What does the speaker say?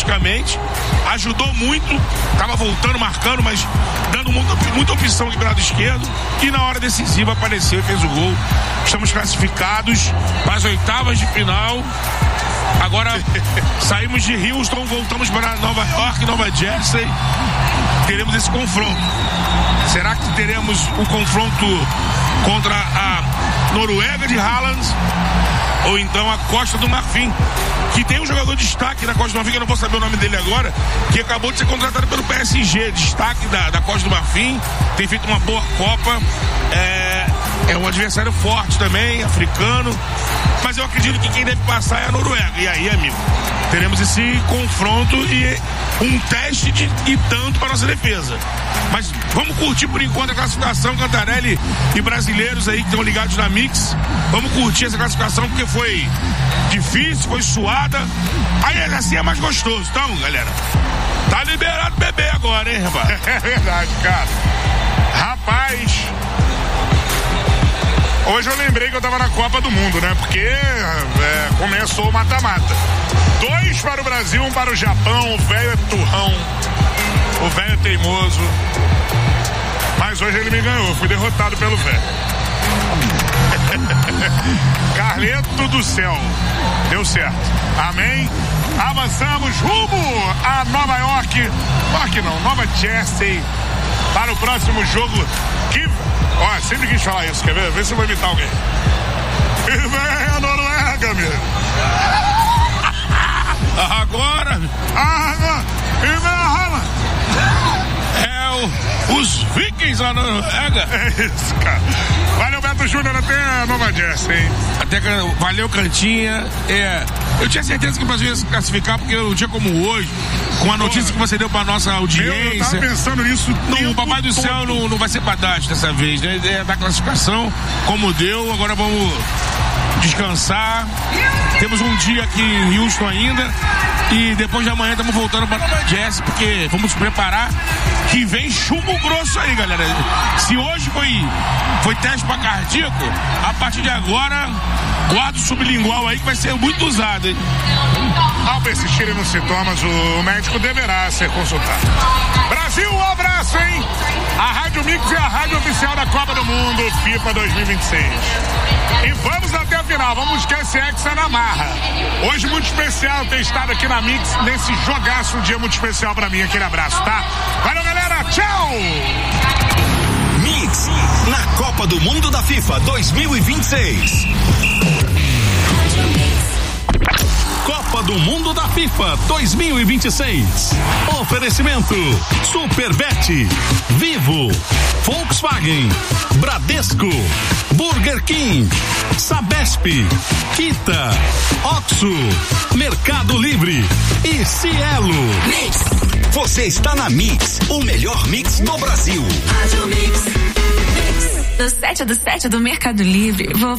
taticamente, ajudou muito, estava voltando, marcando, mas dando muita opção aqui do lado esquerdo, e na hora decisiva apareceu e fez o gol. Estamos classificados para as oitavas de final. Agora saímos de Houston, voltamos para Nova York, Nova Jersey. Teremos esse confronto. Será que teremos o confronto contra a Noruega de Haaland ou então a Costa do Marfim, que tem um jogador de destaque na Costa do Marfim, que eu não vou saber o nome dele agora, que acabou de ser contratado pelo PSG, destaque da Costa do Marfim, tem feito uma boa Copa, é um adversário forte também, africano, mas eu acredito que quem deve passar é a Noruega. E aí, amigo, teremos esse confronto e um teste e tanto para nossa defesa. Mas vamos curtir por enquanto a classificação, Cantarelli e brasileiros aí que estão ligados na Mix. Vamos curtir essa classificação porque foi difícil, foi suada. Aí assim é mais gostoso. Então, galera, tá liberado o bebê agora, hein, rapaz? É verdade, cara. Rapaz, hoje eu lembrei que eu tava na Copa do Mundo, né? Porque começou o mata-mata. 2 para o Brasil, 1 para o Japão. O velho é turrão, o velho é teimoso. Mas hoje ele me ganhou, fui derrotado pelo velho. Carleto do céu, deu certo. Amém? Avançamos rumo a Nova York. Nova Jersey, para o próximo jogo. Ó, sempre quis falar isso, quer ver? Vê se eu vou imitar alguém. E vem a Noruega, meu. Agora. E vem a Haaland. Os Vikings lá na Noruega. É isso, cara. Valeu, Beto Júnior, até a Nova Jersey, hein? Valeu, Cantinha. Eu tinha certeza que o Brasil ia se classificar, porque um dia como hoje, com a notícia que você deu pra nossa audiência. Eu tava pensando nisso. O Papai do Céu não vai ser padástico dessa vez, né? É da classificação, como deu. Agora vamos descansar. Temos um dia aqui em Houston ainda. E depois de amanhã estamos voltando para Nova Jersey, porque vamos nos preparar. Que vem chumbo grosso aí, galera. Se hoje foi teste para cardíaco, a partir de agora, guarda o sublingual aí que vai ser muito usado, hein? Ao persistirem nos sintomas, o médico deverá ser consultado. Brasil, um abraço, hein? A Rádio Mix é a rádio oficial da Copa do Mundo FIFA 2026. E vamos até a final, vamos esquecer Hexa na marra. Hoje muito especial ter estado aqui na Mix, nesse jogaço, um dia muito especial pra mim. Aquele abraço, tá? Valeu, galera, tchau! Mix, na Copa do Mundo da FIFA 2026. Copa do Mundo da FIFA 2026. Oferecimento Superbet, Vivo, Volkswagen, Bradesco, Burger King, Sabesp, Kita, Oxo, Mercado Livre e Cielo. Mix. Você está na Mix, o melhor mix do Brasil. Do 7 do Mercado Livre.